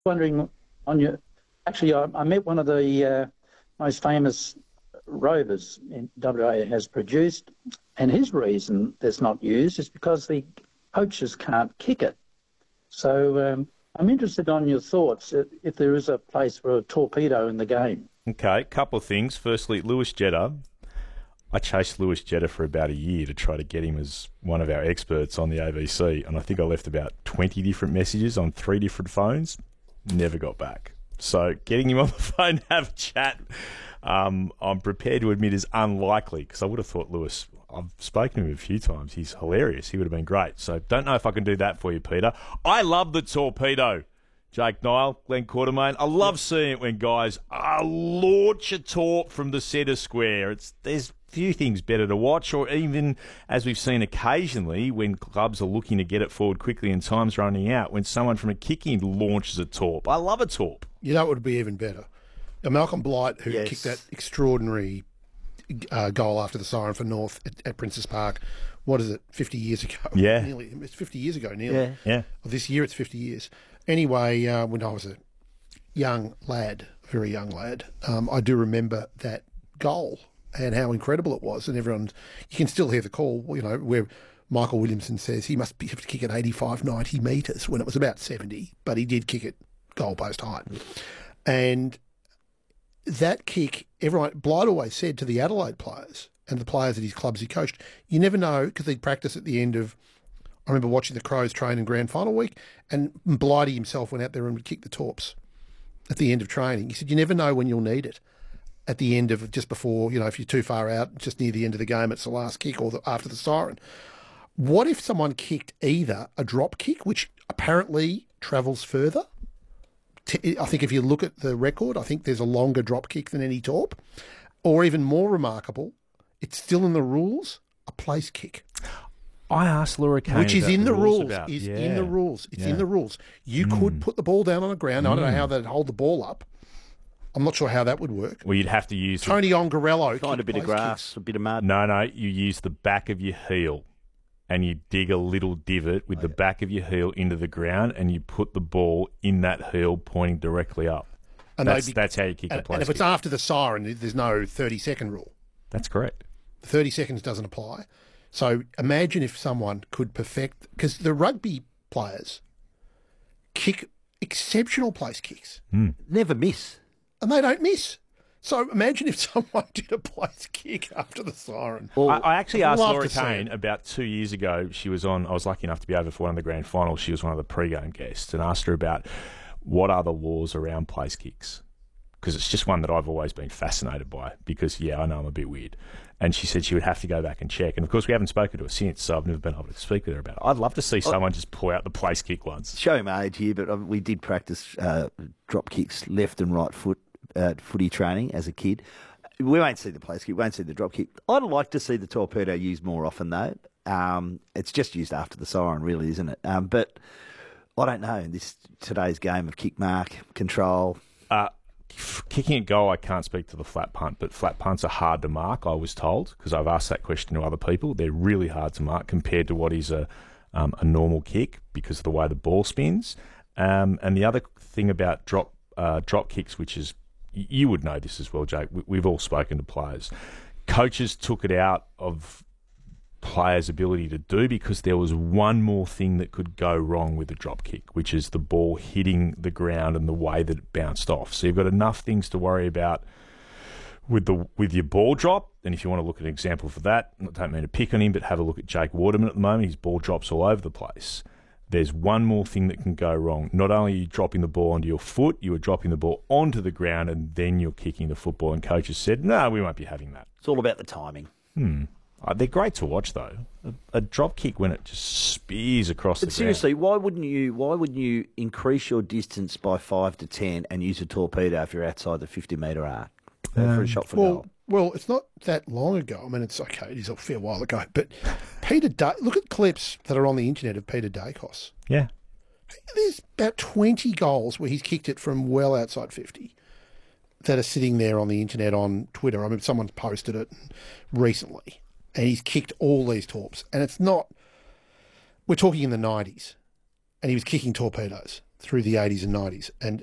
wondering on your. Actually, I met one of the most famous rovers in WA has produced, and his reason that's not used is because the poachers can't kick it. So I'm interested on your thoughts if there is a place for a torpedo in the game. Okay, couple of things. Firstly, Lewis Jetta. I chased Lewis Jetta for about a year to try to get him as one of our experts on the AVC, and I think I left about 20 different messages on 3 different phones. Never got back. So getting him on the phone to have a chat, I'm prepared to admit is unlikely, because I would have thought Lewis, I've spoken to him a few times, he's hilarious. He would have been great. So don't know if I can do that for you, Peter. I love the torpedo. Jake Niall, Glenn Quartermain. I love seeing it when guys launch a torp from the centre square. There's few things better to watch, or even, as we've seen occasionally, when clubs are looking to get it forward quickly and time's running out, when someone from a kicking launches a torp. I love a torp. You know what would be even better? Malcolm Blight, who kicked that extraordinary goal after the siren for North at Princes Park. What is it, 50 years ago? Yeah. It's 50 years ago, nearly. Yeah. Well, this year it's 50 years. Anyway, when I was a young lad, very young lad, I do remember that goal and how incredible it was. And you can still hear the call, where Michael Williamson says he must have to kick it 85, 90 metres when it was about 70, but he did kick it goalpost height. And that kick, Blight always said to the Adelaide players and the players at his clubs he coached, you never know, because he'd practice at the end of, I remember watching the Crows train in grand final week, and Blighty himself went out there and would kick the torps at the end of training. He said, you never know when you'll need it. At the end of, just before, if you're too far out, just near the end of the game, it's the last kick or after the siren. What if someone kicked either a drop kick, which apparently travels further? I think if you look at the record, I think there's a longer drop kick than any torp. Or even more remarkable, it's still in the rules, a place kick. I asked Laura Kane, which is in the rules. In the rules. It's in the rules. You could put the ball down on the ground. I don't know how they'd hold the ball up. I'm not sure how that would work. Well, you'd have to use Tony Ongarello. Find a bit of grass, a bit of mud. No, you use the back of your heel, and you dig a little divot with the back of your heel into the ground, and you put the ball in that heel pointing directly up. And that's how you kick a place. And if it's after the siren, there's no 30-second rule. That's correct. 30 seconds doesn't apply. So imagine if someone could perfect, because the rugby players kick exceptional place kicks. Never miss. And they don't miss. So imagine if someone did a place kick after the siren. I actually asked Laura Kane about 2 years ago. I was lucky enough to be over for one of the grand finals. She was one of the pre-game guests, and asked her about what are the laws around place kicks, because it's just one that I've always been fascinated by, because, I know I'm a bit weird. And she said she would have to go back and check. And, of course, we haven't spoken to her since, so I've never been able to speak with her about it. I'd love to see someone just pull out the place kick once. Show my age here, but we did practice drop kicks left and right foot footy training as a kid. We won't see the place kick, we won't see the drop kick. I'd like to see the torpedo used more often, though. It's just used after the siren, really, isn't it? But I don't know. Today's game of kick mark, control... Kicking a goal, I can't speak to the flat punt, but flat punts are hard to mark, I was told, because I've asked that question to other people. They're really hard to mark compared to what is a normal kick, because of the way the ball spins. And the other thing about drop kicks, which is, you would know this as well, Jake, we've all spoken to players. Coaches took it out of players' ability to do, because there was one more thing that could go wrong with a drop kick, which is the ball hitting the ground and the way that it bounced off. So you've got enough things to worry about with your ball drop. And if you want to look at an example for that, I don't mean to pick on him, but have a look at Jake Waterman at the moment. His ball drops all over the place. There's one more thing that can go wrong. Not only are you dropping the ball onto your foot, you are dropping the ball onto the ground, and then you're kicking the football. And coaches said, no, we won't be having that. It's all about the timing. They're great to watch, though. A drop kick when it just spears across the ground. Seriously, why wouldn't you increase your distance by 5 to 10 and use a torpedo if you're outside the 50-metre arc for a shot for goal? Well, it's not that long ago. I mean, it's okay. It is a fair while ago. But look at clips that are on the internet of Peter Dacos. Yeah. There's about 20 goals where he's kicked it from well outside 50 that are sitting there on the internet, on Twitter. I mean, someone's posted it recently. And he's kicked all these torps. And it's not... We're talking in the 90s. And he was kicking torpedoes. through the 80s and 90s. And